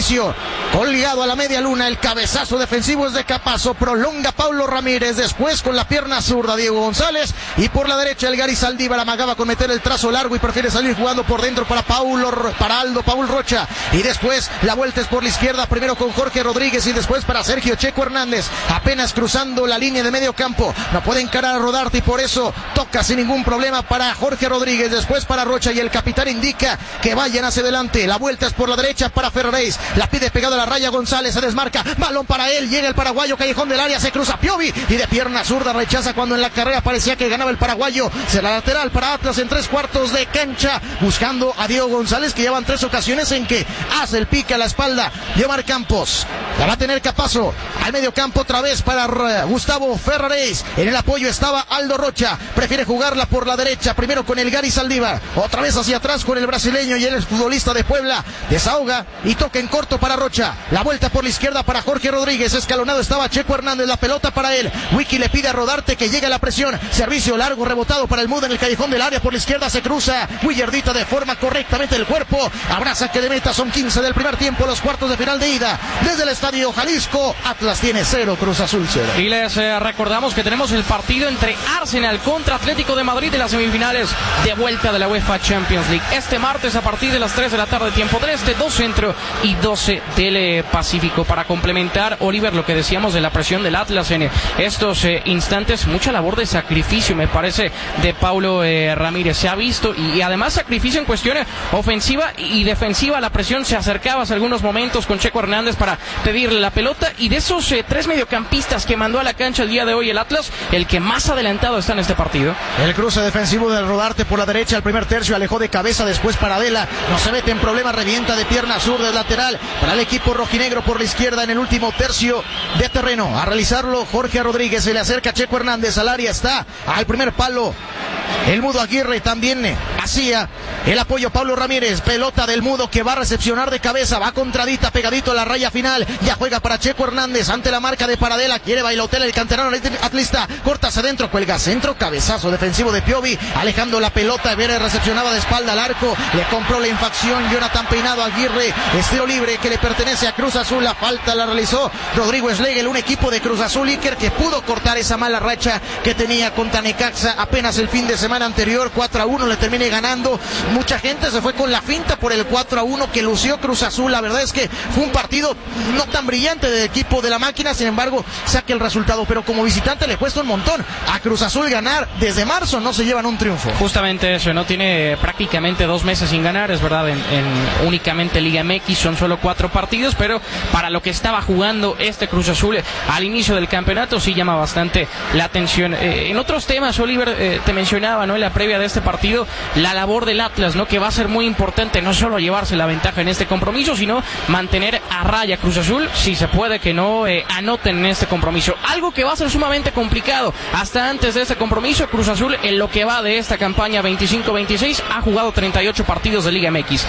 servicio colgado a la media luna, el cabezazo defensivo es de Capazo, prolonga Paulo Ramírez, después con la pierna zurda Diego González, y por la derecha el Gary Saldívar amagaba con meter el trazo largo y prefiere salir jugando por dentro para Aldo Paul Rocha, y después la vuelta es por la izquierda, primero con Jorge Rodríguez y después para Sergio Checo Hernández, apenas cruzando la línea de medio campo, no puede encarar a Rodarte y por eso toca sin ningún problema para Jorge Rodríguez, después para Rocha y el capitán indica que vayan hacia adelante, la vuelta es por la derecha para Ferraréis, la pide pegada a la raya González, se desmarca, balón para él, llega el paraguayo, callejón del área, se cruza Piovi y de pierna zurda rechaza cuando en la carrera parecía que ganaba el paraguayo, será lateral para Atlas en 3/4 de cancha, buscando a Diego González que llevan 3 ocasiones en que hace el pique a la espalda de Omar Campos, la va a tener Capazo, al medio campo otra vez para Gustavo Ferraréis, en el apoyo estaba Aldo Rocha, prefiere jugarla por la derecha, primero con el Gary Saldívar, otra vez hacia atrás con el brasileño y el futbolista de Puebla, desahoga y toca en corto para Rocha, la vuelta por la izquierda para Jorge Rodríguez, escalonado estaba Checo Hernández, la pelota para él, Wiki le pide a Rodarte que llegue a la presión, servicio largo rebotado para el Mudo en el callejón del área, por la izquierda se cruza, Willardita deforma correctamente el cuerpo, abraza que de meta, son 15 del primer tiempo, los cuartos de final de ida, desde el estadio Jalisco, Atlas tiene 0, Cruz Azul 0. Y les recordamos que tenemos el partido entre Arsenal contra Atlético de Madrid en las semifinales de vuelta de la UEFA Champions League, este martes a partir de las 3 de la tarde, tiempo del este, 2 centro y 12 del Pacífico. Para complementar, Oliver, lo que decíamos de la presión del Atlas en estos instantes, mucha labor de sacrificio, me parece, de Paulo Ramírez, se ha visto, y además sacrificio en cuestión ofensiva y defensiva, la presión se acercaba hace algunos momentos con Checo Hernández para pedirle la pelota, y de esos 3 mediocampistas que mandó a la cancha el día de hoy el Atlas, el que más adelantado está en este partido. El cruce defensivo del Rodarte por la derecha, el primer tercio alejó de cabeza, después para Adela, no se mete en problema, revienta de pierna zurda, es lateral para el equipo rojinegro por la izquierda en el último tercio de terreno, a realizarlo Jorge Rodríguez, se le acerca Checo Hernández al área, está al primer palo el Mudo Aguirre, también hacía el apoyo Pablo Ramírez, pelota del Mudo que va a recepcionar de cabeza, va contradita, pegadito a la raya final, ya juega para Checo Hernández ante la marca de Paradela, quiere bailotear el canterano atlista, corta hacia adentro, cuelga centro, cabezazo defensivo de Piovi, alejando la pelota, Vera recepcionaba de espalda al arco, le compró la infracción Jonathan Peinado, Aguirre, estilo libre que le pertenece a Cruz Azul, la falta la realizó Rodrigo Schlegel, un equipo de Cruz Azul Iker que pudo cortar esa mala racha que tenía contra Necaxa apenas el fin de semana anterior, 4-1 le termine ganando, mucha gente se fue con la finta por el 4-1 que lució Cruz Azul, la verdad es que fue un partido no tan brillante del equipo de la máquina, sin embargo saque el resultado, pero como visitante le cuesta un montón a Cruz Azul ganar, desde marzo no se llevan un triunfo. Justamente eso, no tiene prácticamente 2 meses sin ganar, es verdad, en únicamente Liga MX son solo 4 partidos, pero para lo que estaba jugando este Cruz Azul al inicio del campeonato sí llama bastante la atención. En otros temas, Oliver, te mencionaba, ¿no?, en la previa de este partido, la labor del Atlas, ¿no?, que va a ser muy importante, no solo llevarse la ventaja en este compromiso, sino mantener a raya Cruz Azul, si se puede que no anoten en este compromiso, algo que va a ser sumamente complicado. Hasta antes de este compromiso, Cruz Azul, en lo que va de esta campaña 25-26, ha jugado 38 partidos de Liga MX,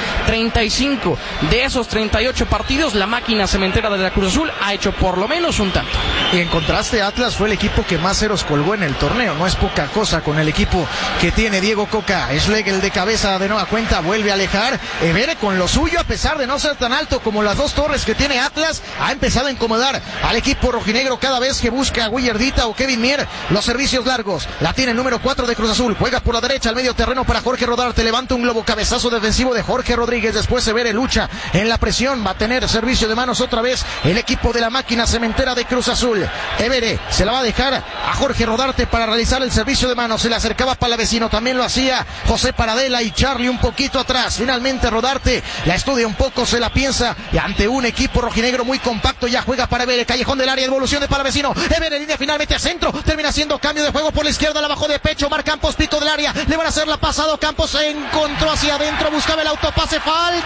35 de esos 38 partidos, la máquina cementera de la Cruz Azul ha hecho por lo menos un tanto. Y en contraste, Atlas fue el equipo que más ceros colgó en el torneo, no es poca cosa con el equipo que tiene Diego Coca. Schlegel de cabeza de nueva cuenta, vuelve a alejar, Evere con lo suyo, a pesar de no ser tan alto como las 2 torres que tiene Atlas, ha empezado a incomodar al equipo rojinegro cada vez que busca a Willardita o Kevin Mier los servicios largos, la tiene el número 4 de Cruz Azul, juega por la derecha al medio terreno para Jorge Rodarte, levanta un globo, cabezazo defensivo de Jorge Rodríguez, después Evere lucha en la presión, va a tener servicio de manos otra vez el equipo de la máquina cementera de Cruz Azul, Evere se la va a dejar a Jorge Rodarte para realizar el servicio de manos, se le acercaba Palavecino, también lo hacía José Paradela y Charlie un poquito atrás, finalmente Rodarte la estudia un poco, se la piensa y ante un equipo rojinegro muy compacto ya juega para Evere, callejón del área, devolución de Palavecino, Evere línea finalmente a centro, termina siendo cambio de juego por la izquierda, la bajó de pecho, Mar Campos, pico del área, le van a hacer la pasado, Campos se encontró hacia adentro, buscaba el autopase,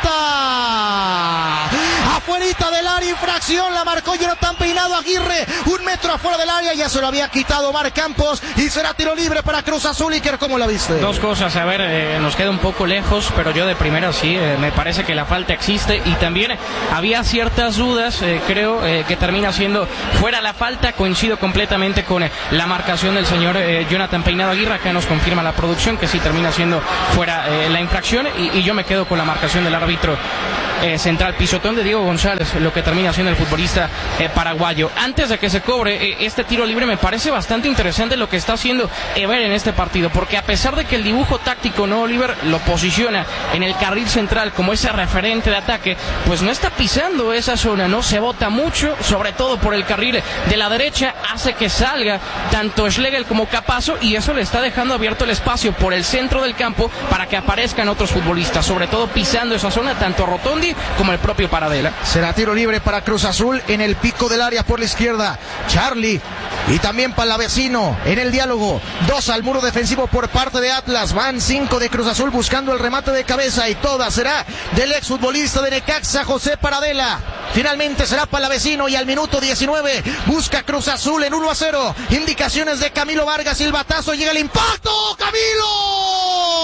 falta afuerita del área, infracción, la marcó Jonathan Peinado, Aguirre, 1 metro afuera del área, ya se lo había quitado Mar Campos y será tiro libre para Cruz Azul. Iker, ¿cómo la viste? 2 cosas, a ver, nos queda un poco lejos, pero yo de primera sí, me parece que la falta existe y también había ciertas dudas, creo que termina siendo fuera la falta, coincido completamente con la marcación del señor Jonathan Peinado Aguirre, acá nos confirma la producción que sí termina siendo fuera la infracción y yo me quedo con la marcación del árbitro central. Pisotón de Diego González, lo que termina siendo el futbolista paraguayo. Antes de que se cobre este tiro libre, me parece bastante interesante lo que está haciendo Ever en este partido, porque a pesar de que el dibujo táctico, ¿no, Oliver?, lo posiciona en el carril central como ese referente de ataque, pues no está pisando esa zona, no se bota mucho, sobre todo por el carril de la derecha, hace que salga tanto Schlegel como Capazo, y eso le está dejando abierto el espacio por el centro del campo para que aparezcan otros futbolistas, sobre todo pisando esa zona, tanto Rotondi como el propio Paradela. Será tiro libre para Cruz Azul en el pico del área por la izquierda. Charlie y también Palavecino en el diálogo. 2 al muro defensivo por parte de Atlas. Van 5 de Cruz Azul buscando el remate de cabeza, y toda será del exfutbolista de Necaxa, José Paradela. Finalmente será Palavecino, y al minuto 19 busca Cruz Azul en 1-0. Indicaciones de Camilo Vargas, silbatazo, llega el impacto. ¡Camilo!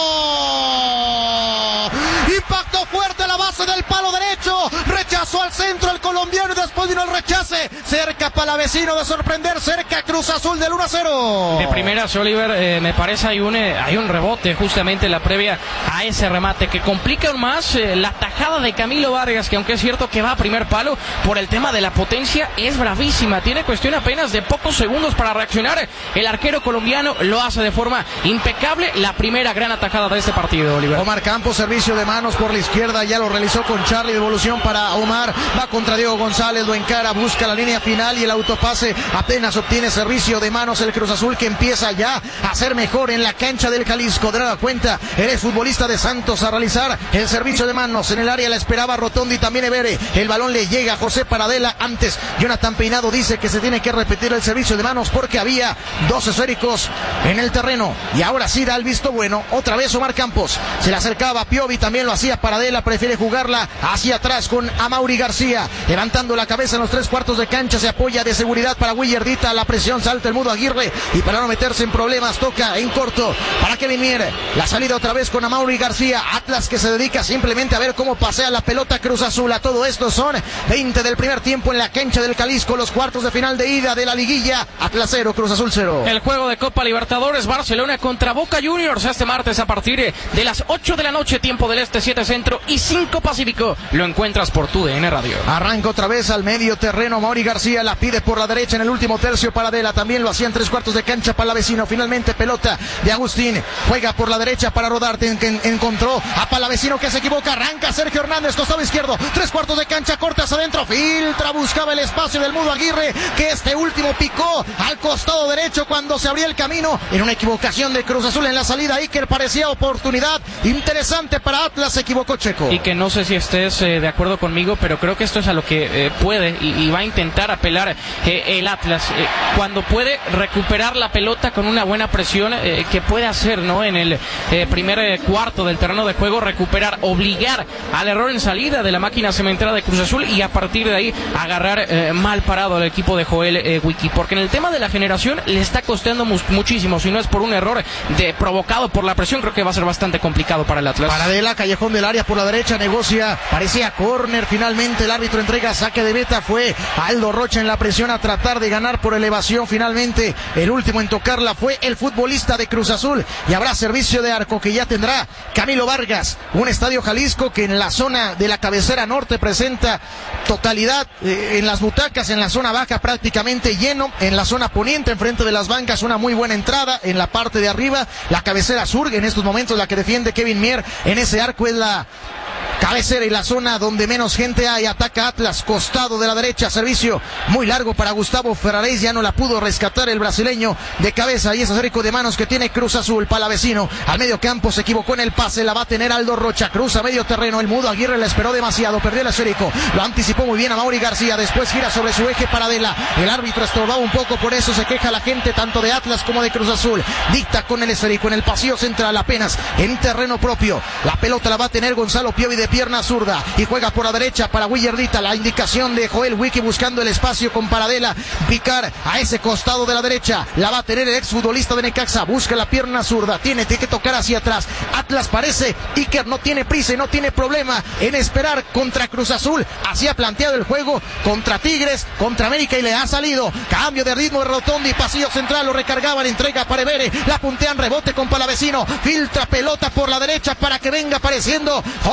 Impacto fuerte a la base del palo derecho, rechazó al centro el colombiano y después vino el rechace. Cerca Palavecino de sorprender, cerca Cruz Azul del 1-0. De primeras, Oliver, me parece hay un rebote justamente en la previa a ese remate que complica aún más la tajada de Camilo Vargas, que aunque es cierto que va a primer palo, por el tema de la potencia es bravísima, tiene cuestión apenas de pocos segundos para reaccionar. El arquero colombiano lo hace de forma impecable, la primera gran atajada de este partido, Oliver. Omar Campos, servicio de manos por la izquierda, ya lo realizó con Charlie, devolución para Omar, va contra Diego González, lo encara, busca la línea final y el autopase, apenas obtiene servicio de manos el Cruz Azul, que empieza ya a ser mejor en la cancha del Jalisco. De nada cuenta, eres futbolista de Santos a realizar el servicio de manos en el área, la esperaba Rotondi, también Evere, el balón le llega a José Paradela. Antes Jonathan Peinado dice que se tiene que repetir el servicio de manos porque había 2 esféricos en el terreno, y ahora sí da el visto bueno. Otra vez Omar Campos, se le acercaba a Piovi, también lo hacía Paradela, prefiere jugarla hacia atrás con Amaury García, levantando la cabeza en los 3/4 de cancha, se apoya de seguridad para Willardita, la presión, salta el Mudo Aguirre, y para no meterse en problemas toca en corto para Kevin Mier, la salida otra vez con Amaury García. Atlas que se dedica simplemente a ver cómo pasea la pelota Cruz Azul. A todo esto son 20 del primer tiempo en la cancha del Jalisco, los cuartos de final de ida de la liguilla. Atlas 0, Cruz Azul 0. El juego de Copa Libertadores, Barcelona contra Boca Juniors, este martes a partir de las 8 de la noche, tiempo del Este, 7 Centro y 5 Pacífico. Lo encuentras por TUDN Radio. Arranca otra vez al medio terreno, Amaury García la pide por la derecha en el último tercio. Paradela también lo hacía en 3/4 de cancha para la vecino. Finalmente pelota de Agustín, juega por la derecha para Rodarte, encontró a Palavecino que se equivoca, arranca Sergio Hernández, costado izquierdo, 3/4 de cancha, corta hacia adentro, filtra, buscaba el espacio del Mudo Aguirre, que este último picó al costado derecho cuando se abría el camino. En una equivocación de Cruz Azul en la salida, Iker, parecía oportunidad interesante para Atlas, se equivocó Checo. Y que no sé si estés de acuerdo conmigo, pero creo que esto es a lo que puede y va a intentar apelar el Atlas, cuando puede recuperar la pelota con una buena presión, que puede hacer, ¿no?, en el primer cuarto del terreno de juego, recuperar, obligar al error en salida de la máquina cementera de Cruz Azul, y a partir de ahí agarrar mal parado al equipo de Joel Wiki, porque en el tema de la generación le está costando muchísimo. Si no es por un error provocado por la presión, creo que va a ser bastante complicado para el Atlas. Paradela, callejón del área por la derecha, negocia, parecía córner, finalmente el árbitro entrega saque de meta, fue Aldo Rocha en la presión a tratar de ganar por elevación. Finalmente el último en tocarla fue el futbolista de Cruz Azul, y habrá servicio de arco que ya tendrá Camilo Vargas. Un estadio Jalisco que en la zona de la cabecera norte presenta totalidad en las butacas, en la zona baja prácticamente lleno, en la zona poniente enfrente de las bancas una muy buena entrada, en la parte de arriba la cabecera sur, en estos momentos la que defiende Kevin Mier, en ese arco es la cabecera y la zona donde menos gente hay. Ataca Atlas, costado de la derecha, servicio muy largo para Gustavo Ferraréis, ya no la pudo rescatar el brasileño de cabeza, y ese esférico de manos que tiene Cruz Azul. Palavecino al medio campo, se equivocó en el pase, la va a tener Aldo Rocha, cruza medio terreno, el Mudo Aguirre la esperó demasiado, perdió el esférico, lo anticipó muy bien a Amaury García, después gira sobre su eje Paradela, el árbitro estorbaba un poco, por eso se queja la gente tanto de Atlas como de Cruz Azul. Dicta con el esférico en el pasillo central, apenas en terreno propio, la pelota la va a tener Gonzalo Piovi de pierna zurda, y juega por la derecha para Willardita, la indicación de Joel Wiki buscando el espacio con Paradela, picar a ese costado de la derecha, la va a tener el exfutbolista de Necaxa, busca la pierna zurda, tiene que tocar hacia atrás. Atlas parece, Iker no tiene prisa y no tiene problema en esperar contra Cruz Azul, así ha planteado el juego contra Tigres, contra América, y le ha salido. Cambio de ritmo de Rotondi, pasillo central, lo recargaban, entrega para Evere, la puntean, rebote con Palavecino, filtra pelota por la derecha para que venga apareciendo Jorge Rodríguez.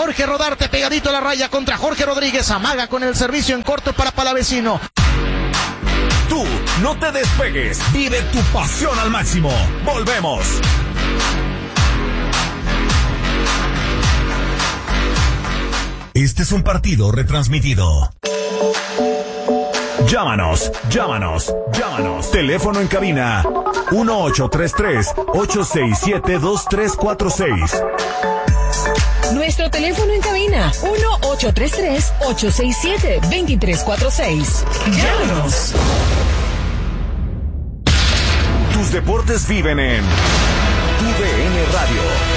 Darte pegadito a la raya contra Jorge Rodríguez. Amaga con el servicio en corto para Palavecino. Tú no te despegues. Vive tu pasión al máximo. Volvemos. Este es un partido retransmitido. Llámanos. Teléfono en cabina 1833-867-2346. Nuestro teléfono en cabina 1833-867-2346. Llámanos. Tus deportes viven en TUDN Radio.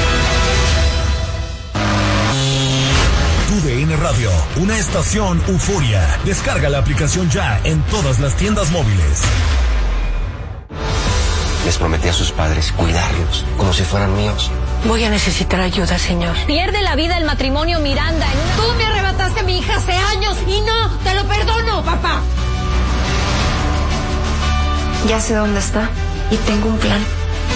TUDN Radio, una estación euforia. Descarga la aplicación ya en todas las tiendas móviles. Les prometí a sus padres cuidarlos como si fueran míos. Voy a necesitar ayuda, señor. Pierde la vida el matrimonio Miranda en una... Tú me arrebataste a mi hija hace años y no, te lo perdono, papá. Ya sé dónde está y tengo un plan.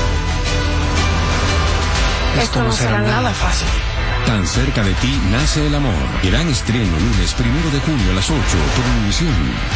Esto no será nada fácil. Tan cerca de ti nace el amor. Gran estreno lunes 1 de junio a las 8 por Univisión.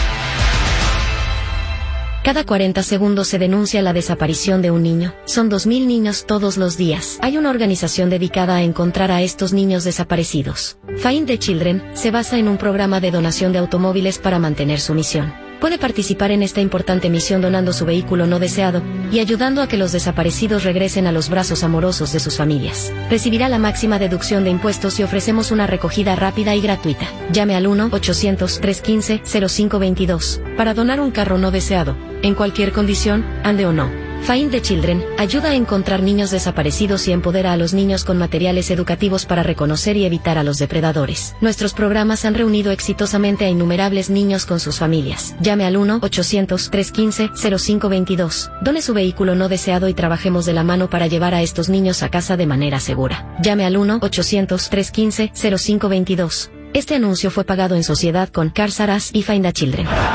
Cada 40 segundos se denuncia la desaparición de un niño. Son 2.000 niños todos los días. Hay una organización dedicada a encontrar a estos niños desaparecidos. Find the Children se basa en un programa de donación de automóviles para mantener su misión. Puede participar en esta importante misión donando su vehículo no deseado y ayudando a que los desaparecidos regresen a los brazos amorosos de sus familias. Recibirá la máxima deducción de impuestos y ofrecemos una recogida rápida y gratuita. Llame al 1-800-315-0522 para donar un carro no deseado, en cualquier condición, ande o no. Find the Children ayuda a encontrar niños desaparecidos y empodera a los niños con materiales educativos para reconocer y evitar a los depredadores. Nuestros programas han reunido exitosamente a innumerables niños con sus familias. Llame al 1-800-315-0522. Done su vehículo no deseado y trabajemos de la mano para llevar a estos niños a casa de manera segura. Llame al 1-800-315-0522. Este anuncio fue pagado en sociedad con Cars R Us y Find the Children.